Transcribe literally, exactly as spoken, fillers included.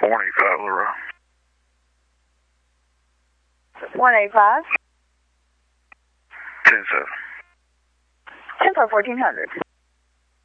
one eighty-five, Laura. one eighty-five? ten seven. ten for fourteen hundred.